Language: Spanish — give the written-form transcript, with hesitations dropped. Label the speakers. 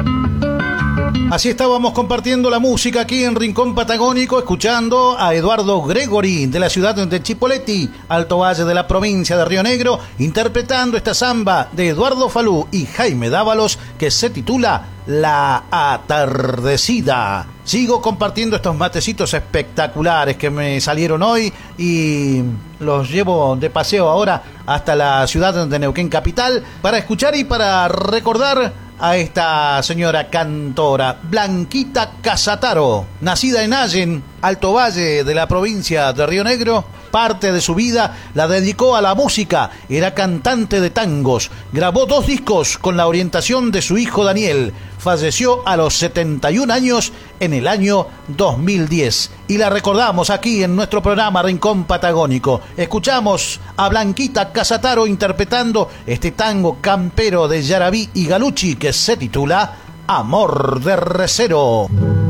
Speaker 1: Así estábamos compartiendo la música aquí en Rincón Patagónico, escuchando a Eduardo Gregory de la ciudad de Chipoleti, Alto Valle de la provincia de Río Negro, interpretando esta samba de Eduardo Falú y Jaime Dávalos que se titula La Atardecida. Sigo compartiendo estos matecitos espectaculares que me salieron hoy y los llevo de paseo ahora hasta la ciudad de Neuquén capital para escuchar y para recordar a esta señora cantora, Blanquita Casataro, nacida en Allen, Alto Valle de la provincia de Río Negro. Parte de su vida la dedicó a la música, era cantante de tangos, grabó 2 discos con la orientación de su hijo Daniel, falleció a los 71 años en el año 2010 y la recordamos aquí en nuestro programa Rincón Patagónico. Escuchamos a Blanquita Casataro interpretando este tango campero de Yarabí y Galucci que se titula Amor de Recero.